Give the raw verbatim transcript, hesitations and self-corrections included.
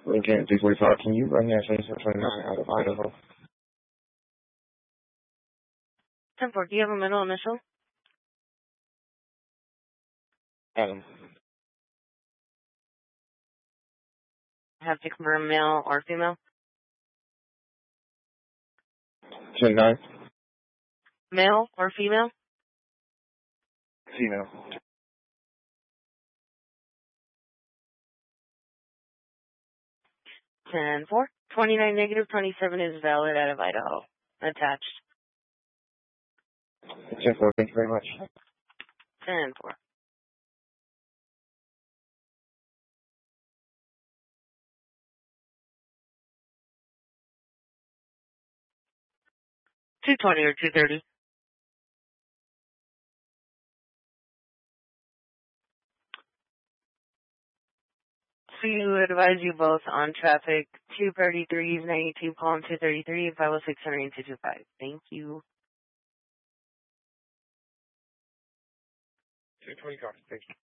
Lincoln three forty-five, can you run that twenty-seven twenty-nine out of Idaho? ten four, do you have a middle initial? Adam. Have to confirm male or female? twenty-nine. Male or female? Female. ten four, twenty-nine negative twenty-seven is valid out of Idaho. Attached. ten four, thank you very much. ten four. two twenty or two thirty? To advise you both on traffic, two thirty-three, ninety-two, Palm two thirty-three, five oh six, two two five. Thank you. two twenty, thank you.